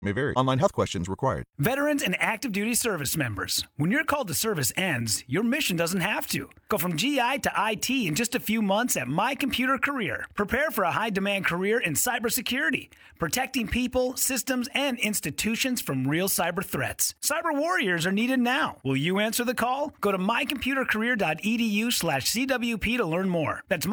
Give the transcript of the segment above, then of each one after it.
May vary. Online health questions required. Veterans and active duty service members, when your call to service ends, your mission doesn't have to. Go from GI to IT in just a few months at My Computer Career. Prepare for a high-demand career in cybersecurity, protecting people, systems, and institutions from real cyber threats. Cyber warriors are needed now. Will you answer the call? Go to mycomputercareer.edu/CWP to learn more. That's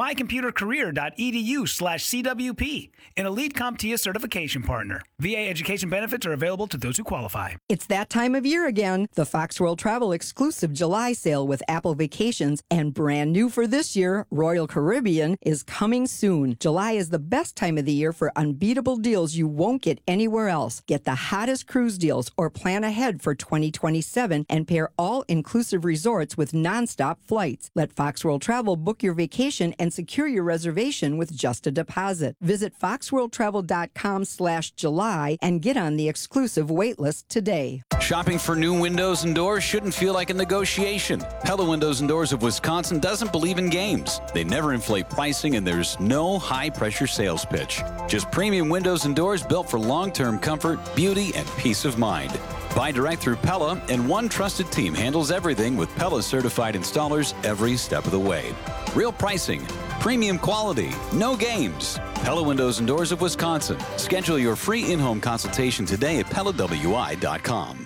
mycomputercareer.edu/CWP, an Elite CompTIA certification partner. VA education benefits are available to those who qualify. It's that time of year again. The Fox World Travel exclusive July sale with Apple Vacations, and brand new for this year, Royal Caribbean, is coming soon. July is the best time of the year for unbeatable deals you won't get anywhere else. Get the hottest cruise deals or plan ahead for 2027 and pair all-inclusive resorts with nonstop flights. Let Fox World Travel book your vacation and secure your reservation with just a deposit. Visit foxworldtravel.com/July and get on the exclusive waitlist today. Shopping for new windows and doors shouldn't feel like a negotiation. Pella Windows and Doors of Wisconsin doesn't believe in games. They never inflate pricing, and there's no high-pressure sales pitch. Just premium windows and doors built for long-term comfort, beauty, and peace of mind. Buy direct through Pella, and one trusted team handles everything with Pella certified installers every step of the way. Real pricing, premium quality, no games. Pella Windows and Doors of Wisconsin. Schedule your free in-home consultation today at PellaWI.com.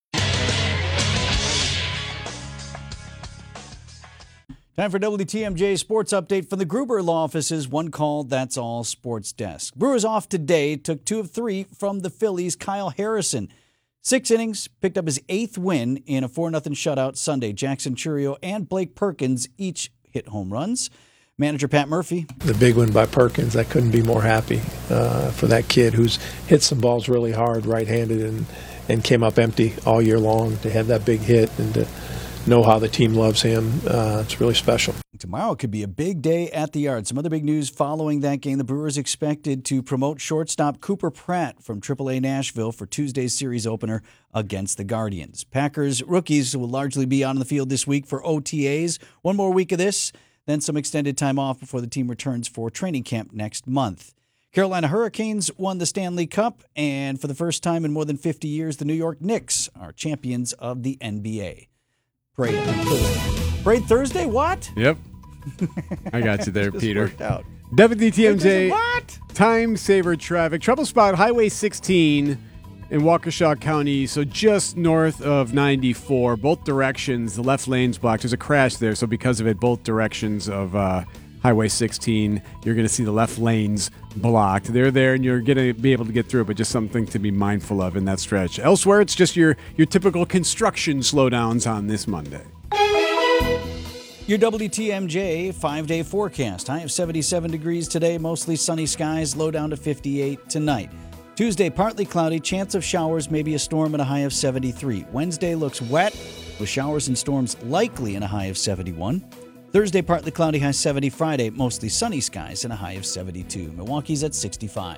Time for WTMJ Sports Update from the Gruber Law Office's One Call, That's All Sports Desk. Brewers off today, took 2 of 3 from the Phillies' Kyle Harrison. 6 innings, picked up his 8th win in a 4-0 shutout Sunday. Jackson Chourio and Blake Perkins each hit home runs. Manager Pat Murphy. The big one by Perkins, I couldn't be more happy for that kid who's hit some balls really hard right-handed and came up empty all year long. To have that big hit and to know how the team loves him, it's really special. Tomorrow could be a big day at the Yard. Some other big news following that game. The Brewers expected to promote shortstop Cooper Pratt from AAA Nashville for Tuesday's series opener against the Guardians. Packers rookies will largely be on the field this week for OTAs. One more week of this, then some extended time off before the team returns for training camp next month. Carolina Hurricanes won the Stanley Cup, and for the first time in more than 50 years, the New York Knicks are champions of the NBA. Parade on Thursday. Parade Thursday? What? Yep. I got you there, Peter. Worked out. WTMJ. What? Time saver traffic. Trouble spot Highway 16 in Waukesha County, so just north of 94. Both directions, the left lane's blocked. There's a crash there, so because of it, both directions of Highway 16, you're going to see the left lanes blocked. They're there, and you're going to be able to get through it, but just something to be mindful of in that stretch. Elsewhere, it's just your typical construction slowdowns on this Monday. Your WTMJ 5-day forecast. High of 77 degrees today, mostly sunny skies, low down to 58 tonight. Tuesday, partly cloudy, chance of showers, maybe a storm, and a high of 73. Wednesday looks wet, with showers and storms likely and a high of 71. Thursday, partly cloudy, high 70. Friday, mostly sunny skies and a high of 72. Milwaukee's at 65.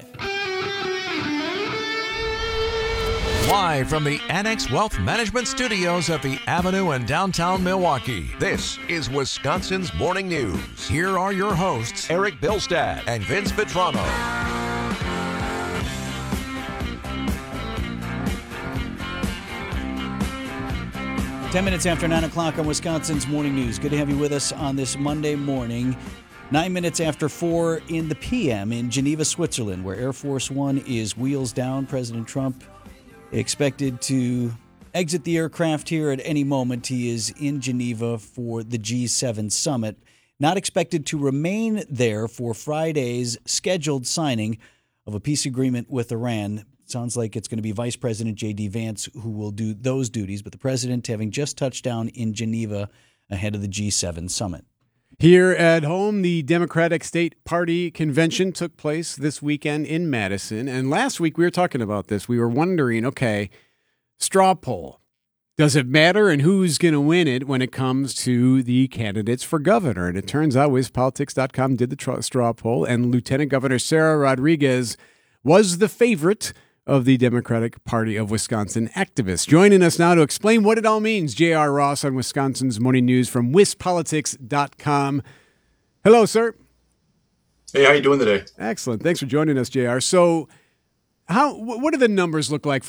Live from the Annex Wealth Management Studios at the Avenue in downtown Milwaukee, this is Wisconsin's Morning News. Here are your hosts, Eric Bilstad and Vince Vitrano. 10 minutes after 9 o'clock on Wisconsin's Morning News. Good to have you with us on this Monday morning. 9 minutes after 4 in the p.m. in Geneva, Switzerland, where Air Force One is wheels down. President Trump expected to exit the aircraft here at any moment. He is in Geneva for the G7 summit. Not expected to remain there for Friday's scheduled signing of a peace agreement with Iran. Sounds like it's going to be Vice President J.D. Vance who will do those duties, but the president having just touched down in Geneva ahead of the G7 summit. Here at home, the Democratic State Party Convention took place this weekend in Madison. And last week we were talking about this. We were wondering, okay, straw poll. Does it matter and who's going to win it when it comes to the candidates for governor? And it turns out WizPolitics.com did the straw poll, and Lieutenant Governor Sarah Rodriguez was the favorite of the Democratic Party of Wisconsin activists. Joining us now to explain what it all means, J.R. Ross on Wisconsin's Morning News from WizPolitics.com. Hello, sir. Hey, how you doing today? Excellent. Thanks for joining us, J.R. So What do the numbers look like